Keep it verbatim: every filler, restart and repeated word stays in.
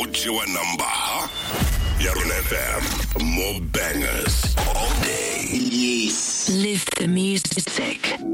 Uchiwa number. Yarun F M. More bangers all day. Yes. Live the music.